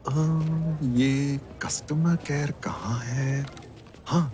ये customer care कहाँ है? हाँ,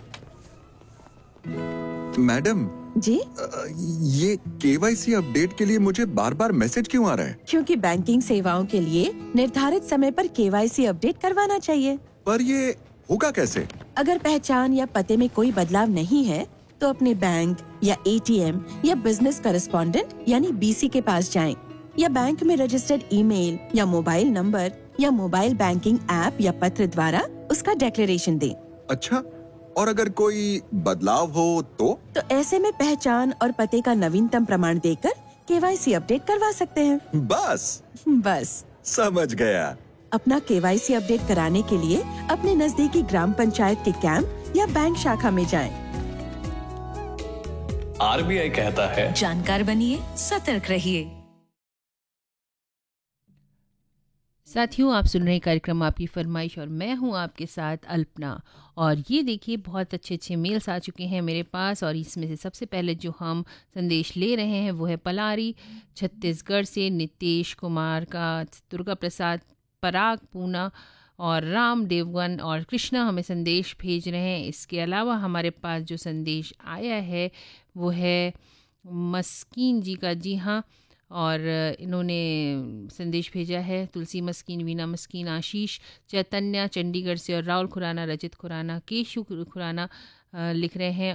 मैडम, जी, ये केवाईसी अपडेट के लिए मुझे बार-बार मैसेज क्यों आ रहा है? क्योंकि बैंकिंग सेवाओं के लिए निर्धारित समय पर केवाईसी अपडेट करवाना चाहिए। पर ये होगा कैसे? अगर पहचान या पते में कोई बदलाव नहीं है, तो अपने बैंक या एटीएम या बिजनेस करेस्पॉन्डेंट यानी बीसी के पास जाएं, या बैंक में रजिस्टर्ड ईमेल या मोबाइल नंबर या मोबाइल बैंकिंग ऐप या पत्र द्वारा उसका डिक्लेरेशन दें। अच्छा, और अगर कोई बदलाव हो तो? तो ऐसे में पहचान और पते का नवीनतम प्रमाण देकर केवाईसी अपडेट करवा सकते हैं। बस, बस, समझ गया। अपना केवाईसी अपडेट कराने के लिए अपने नजदीकी ग्राम पंचायत के कैंप या बैंक शाखा में जाएं। आरबीआई कहता है, जानकार बनिए, सतर्क रहिए। साथियों, आप सुन रहे हैं कार्यक्रम आपकी फरमाइश और मैं हूं आपके साथ अल्पना। और ये देखिए, बहुत अच्छे अच्छे मेल्स आ चुके हैं मेरे पास और इसमें से सबसे पहले जो हम संदेश ले रहे हैं वो है पलारी छत्तीसगढ़ से नितेश कुमार का। दुर्गा प्रसाद पराग पूना और राम देवगन और कृष्णा हमें संदेश भेज रहे हैं। इसके अलावा हमारे पास जो संदेश आया है वो है मस्कीन जी का। जी हाँ, और इन्होंने संदेश भेजा है तुलसी मस्कीन, वीना मस्कीन, आशीष चैतन्य चंडीगढ़ से और राहुल खुराना, रजित खुराना, केशु खुराना लिख रहे हैं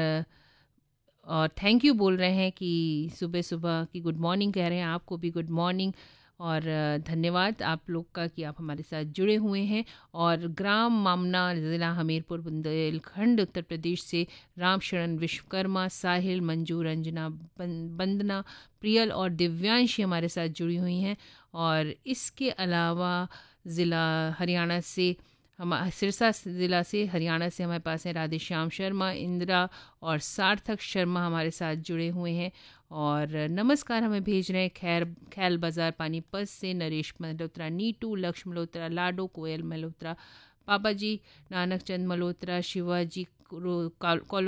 और थैंक यू बोल रहे हैं कि सुबह सुबह की गुड मॉर्निंग कह रहे हैं। आपको भी गुड मॉर्निंग और धन्यवाद आप लोग का कि आप हमारे साथ जुड़े हुए हैं। और ग्राम मामना, ज़िला हमीरपुर, बुंदेलखंड, उत्तर प्रदेश से राम शरण विश्वकर्मा, साहिल, मंजू, रंजना, बंदना, प्रियल और दिव्यांशी हमारे साथ जुड़ी हुई हैं। और इसके अलावा ज़िला हरियाणा से हम सिरसा ज़िला से हरियाणा से हमारे पास हैं राधेश्याम शर्मा, इंदिरा और सार्थक शर्मा हमारे साथ जुड़े हुए हैं। और नमस्कार हमें भेज रहे हैं खैल बाज़ार पानीपत से नरेश मल्होत्रा, नीटू, लक्ष्य मल्होत्रा, लाडो, कोयल मल्होत्रा, पापा जी, नानक चंद मल्होत्रा, शिवाजी